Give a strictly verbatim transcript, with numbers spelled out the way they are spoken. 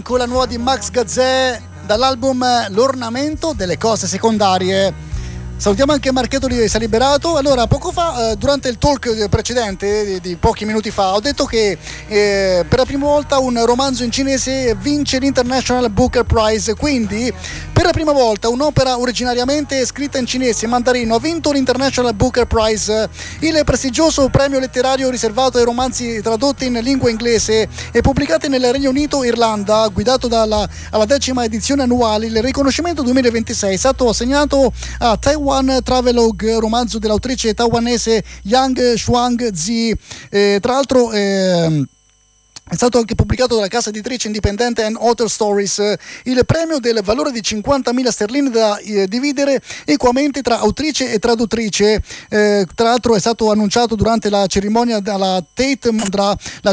Con la nuova di Max Gazzè dall'album L'ornamento delle cose secondarie. Salutiamo anche Marchetto di Si è Liberato. Allora, poco fa, eh, durante il talk precedente, di, di pochi minuti fa, ho detto che eh, per la prima volta un romanzo in cinese vince l'International Booker Prize, quindi per la prima volta un'opera originariamente scritta in cinese e mandarino ha vinto l'International Booker Prize, il prestigioso premio letterario riservato ai romanzi tradotti in lingua inglese e pubblicati nel Regno Unito e Irlanda, guidato dalla alla decima edizione annuale. Il riconoscimento duemilaventisei è stato assegnato a Taiwan Travelogue, romanzo dell'autrice taiwanese Yang Shuang-zi. Eh, tra l'altro eh, è stato anche pubblicato dalla casa editrice indipendente And Author Stories. Il premio del valore di cinquantamila sterline da eh, dividere equamente tra autrice e traduttrice. Eh, tra l'altro è stato annunciato durante la cerimonia dalla Tate Modra, la